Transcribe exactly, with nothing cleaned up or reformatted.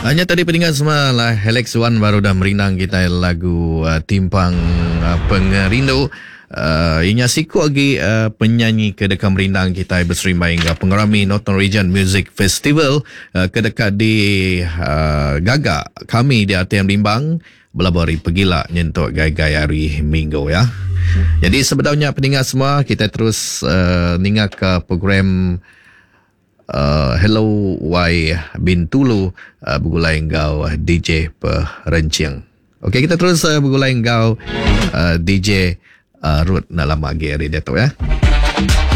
Hanya tadi pendengar semua lah, Alex Wan baru dah merinang kita lagu uh, Timpang uh, Pengerindu. Uh, inya siku lagi uh, penyanyi kedekam merindang kita berserimbai hingga pengerami Northern Region Music Festival uh, kedekat di uh, Gagak kami di A T M Limbang belabari pergilah nyentuk gai-gai hari Minggu ya. Jadi sebenarnya pendengar semua kita terus uh, ningat ke program Uh, Hello Y Bintulu uh, bergulai engkau uh, D J Perenciang. Okey, kita terus uh, bergulai engkau uh, D J uh, Ruth nak lama lagi hari dia tu ya.